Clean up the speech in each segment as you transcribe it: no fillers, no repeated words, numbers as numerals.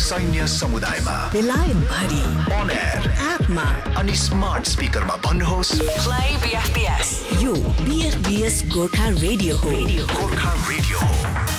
सैन्य समुदायमा, बेलायत भरि, on air, एपमा अनि स्मार्ट स्पिकरमा भन्नुहोस् प्ले बीएफबीएस। यो बीएफबीएस गोर्खा रेडियो हो। गोर्खा रेडियो हो।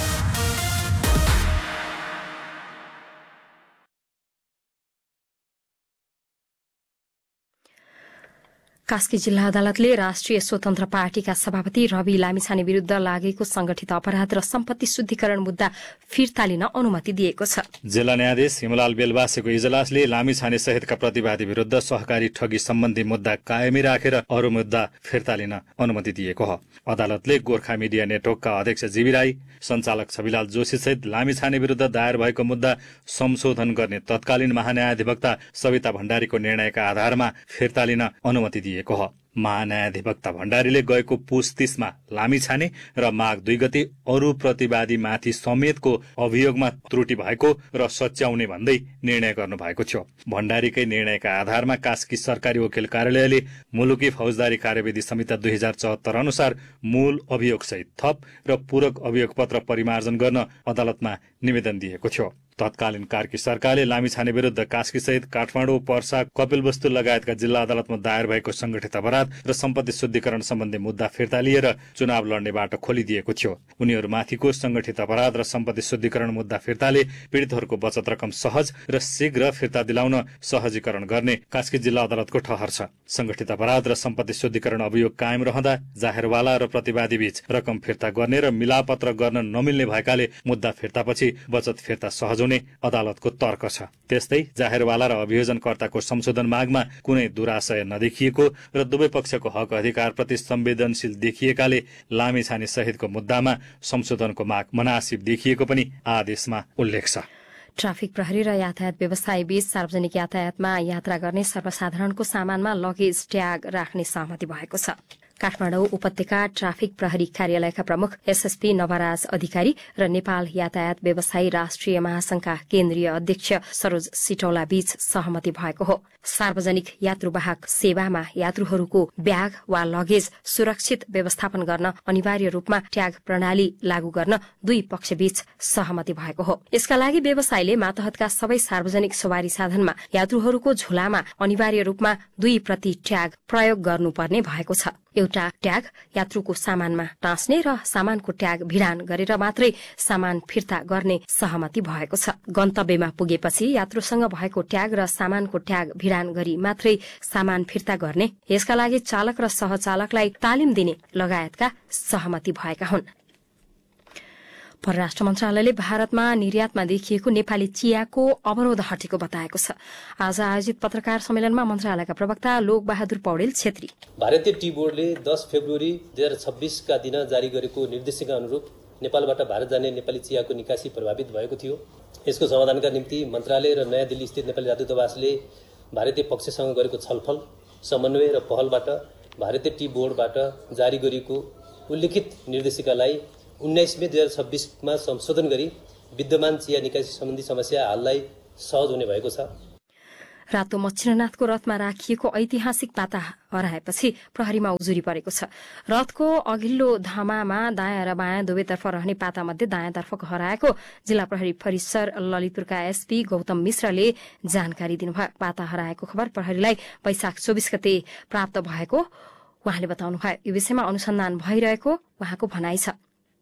कास्की जिल्ला अदालतले राष्ट्रिय स्वतन्त्र पार्टीका सभापति रवि लामिछाने विरूद्ध लागेको संगठित अपराध र सम्पत्ति शुद्धिकरण मुद्दा फिर्ता लिन अनुमति दिएको छ। जिल्ला न्यायाधीश हिमलाल बेलबासेको इजलासले लामिछाने सहितका प्रतिवादी विरूद्ध सहकारी ठगी सम्बन्धी मुद्दा कायमी राखेर अरू मुद्दा फिर्ता लिन अनुमति दिएको हो। अदालतले गोर्खा मिडिया नेटवर्कका अध्यक्ष जीवी राई, सञ्चालक छविलाल जोशी सहित लामिछाने विरूद्ध दायर भएको मुद्दा संशोधन गर्ने तत्कालीन महान्यायाधिवक्ता सविता भण्डारीको निर्णयका आधारमा फिर्ता लिन अनुमति दिएको हो। महान्यायाधिवक्ता भण्डारीले गएको पुस 30 मा लामिछाने र माघ 2 गते अरू प्रतिवादी माथि समेतको अभियोगमा त्रुटि भएको र सच्याउने भन्दै निर्णय गर्नु भएको थियो। भण्डारीकै निर्णयका आधारमा कास्की सरकारी वकिल कार्यालयले मुलुकी फौजदारी कार्यविधि संहिता 2074 अनुसार मूल अभियोग सहित थप र पूरक अभियोग पत्र परिमार्जन गर्न अदालतमा निवेदन दिएको थियो। तत्कालीन कार्की सरकारले लामिछाने विरूद्ध कास्की सहित काठमाडौँ, पर्सा, कपिलवस्तु लगायतका जिल्ला अदालतमा दायर भएको संगठित अपराध र सम्पत्ति शुद्धिकरण सम्बन्धी मुद्दा फिर्ता लिएर चुनाव लड्ने बाटो खोलिदिएको थियो। उनीहरूमाथिको संगठित अपराध र सम्पत्ति शुद्धिकरण मुद्दा फिर्ताले पीडितहरूको बचत रकम सहज र शीघ्र फिर्ता दिलाउन सहजीकरण गर्ने कास्की जिल्ला अदालतको ठहर छ। संगठित अपराध र सम्पत्ति शुद्धिकरण अभियोग कायम रहँदा जाहेरवाला र प्रतिवादी बीच रकम फिर्ता गर्ने र मिलापत्र गर्न नमिल्ने भएकाले मुद्दा फिर्तापछि बचत फिर्ता सहज हुने अदालतको तर्क छ। त्यस्तै जाहेरवाला र अभियोजनकर्ताको संशोधन मागमा कुनै दुराशय नदेखिएको र दुवै पक्षको हक अधिकारप्रति संवेदनशील देखिएकाले लामिछाने सहितको मुद्दामा संशोधनको माग मनासिब देखिएको पनि आदेशमा उल्लेख छ। ट्राफिक प्रहरी र यातायात व्यवसायी बीच सार्वजनिक यातायातमा यात्रा गर्ने सर्वसाधारणको सामानमा लगेज ट्याग राख्ने सहमति भएको छ। काठमाडौँ उपत्यका ट्राफिक प्रहरी कार्यालयका प्रमुख एसएसपी नवराज अधिकारी र नेपाल यातायात व्यवसायी राष्ट्रिय महासंघका केन्द्रीय अध्यक्ष सरोज सिटौला बीच सहमति भएको हो। सार्वजनिक यात्रुवाहक सेवामा यात्रुहरूको ब्याग वा लगेज सुरक्षित व्यवस्थापन गर्न अनिवार्य रूपमा ट्याग प्रणाली लागू गर्न दुई पक्षबीच सहमति भएको हो। यसका लागि व्यवसायीले मातहतका सबै सार्वजनिक सवारी साधनमा यात्रुहरूको झोलामा अनिवार्य रूपमा 2 प्रति ट्याग प्रयोग गर्नुपर्ने भएको छ। एउटा ट्याग यात्रुको सामानमा टाँस्ने र सामानको ट्याग भिडान गरेर मात्रै सामान फिर्ता गर्ने सहमति भएको छ। गन्तव्यमा पुगेपछि यात्रुसँग भएको ट्याग र सामानको ट्याग भिडान गरी मात्रै सामान फिर्ता गर्ने, यसका लागि चालक र सहचालकलाई तालिम दिने लगायतका सहमति भएका हुन्। परराष्ट्र मन्त्रालयले भारतमा निर्यातमा देखिएको नेपाली चियाको अवरोध हटेको बताएको छ। आज आयोजित पत्रकार सम्मेलनमा मन्त्रालयका प्रवक्ता लोकबहादुर पौडेल छेत्री, भारतीय टी बोर्डले 10 फेब्रुअरी 2026 का दिन जारी गरेको निर्देशिका अनुरूप नेपालबाट भारत जाने नेपाली चियाको निकासी प्रभावित भएको थियो। यसको समाधानका निम्ति मन्त्रालय र नयाँ दिल्ली स्थित नेपाली राजदूतावासले भारतीय पक्षसँग गरेको छलफल, समन्वय र पहलबाट भारतीय टी बोर्डबाट जारी गरिएको उल्लेखित निर्देशिकालाई 19 मे 2026 मा संशोधन गरी विद्यमान चिया निकासी सम्बन्धी समस्या हाललाई सहज हुने भएको छ। रातो मच्छिन्द्रनाथको रथमा राखिएको ऐतिहासिक पाता हराएपछि प्रहरीमा उजुरी परेको छ। रथको अघिल्लो धामामा दायाँ र बायाँ दुवैतर्फ रहने पातामध्ये दायाँतर्फको हराएको जिल्ला प्रहरी परिसर ललितपुरका एसपी गौतम मिश्रले जानकारी दिनुभयो। पाता हराएको खबर प्रहरीलाई वैशाख 24 गते प्राप्त भएको उहाँले बताउनुभयो। यो विषयमा अनुसन्धान भइरहेको उहाँको भनाइ छ।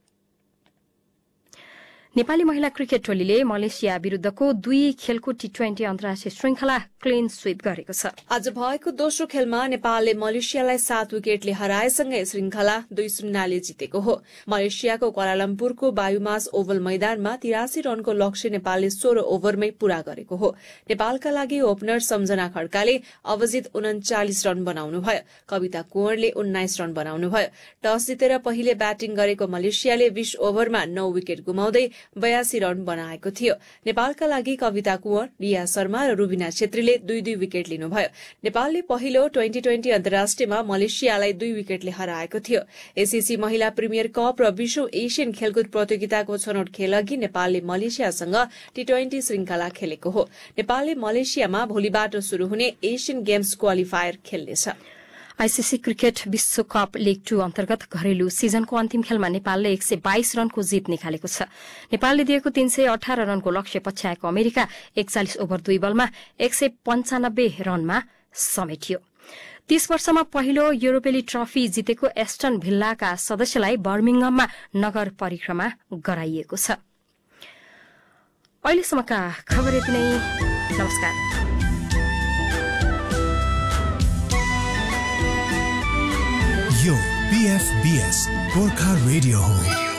नेपाली महिला क्रिकेट टोलीले मलेसिया विरूद्धको 2 खेलको टी20 अन्तर्राष्ट्रिय श्रृंखला क्लीन स्वीप गरेको छ। आज भएको दोस्रो खेलमा नेपालले मलेसियालाई 7 विकेटले हराएसँगै श्रृंखला 2-0 ले जितेको हो। मलेसियाको क्वालालम्पुरको बायुमास ओभल मैदानमा 83 रनको लक्ष्य नेपालले 16 ओभरमै पूरा गरेको हो। नेपालका लागि ओपनर सम्झना खड्काले अवजित 39 रन बनाउनुभयो। कविता कुँवरले 19 रन बनाउनुभयो। टस जितेर पहिले ब्याटिङ गरेको मलेसियाले 20 ओभरमा 9 विकेट गुमाउँदै 82 रन बनाएको थियो। नेपालका लागि कविता कुँवर, रिया शर्मा र रुबिना छेत्रीले 2-2 विकेट लिनुभयो। नेपालले पहिलो 2020 अन्तर्राष्ट्रियमा मलेसियालाई 2 विकेटले हराएको थियो। एसएससी महिला प्रिमियर कप र विश्व एसियन खेलकुद प्रतियोगिताको छनौट खेलअघि नेपालले मलेसियासँग टी20 श्रृंखला खेलेको हो। नेपालले मलेसियामा भोलिबाट शुरू हुने Asian games qualifier खेल्नेछ। ICC cricket विश्वकप लीग 2 अन्तर्गत घरेलु सिजनको अन्तिम खेलमा नेपालले 122 रनको जीत निकालेको छ। नेपालले दिएको 318 रनको लक्ष्य पछ्याएको अमेरिका 41 ओभर 2 बलमा 195 रनमा समेटियो। 30 वर्षमा पहिलो युरोपेली ट्रफी जितेको एस्टन भिल्लाका सदस्यलाई बर्मिङहममा नगर परिक्रमा गराइएको छ। अहिलेसम्मका खबर यति नै। नमस्कार। यो BFBS गोर्खा रेडियो हो।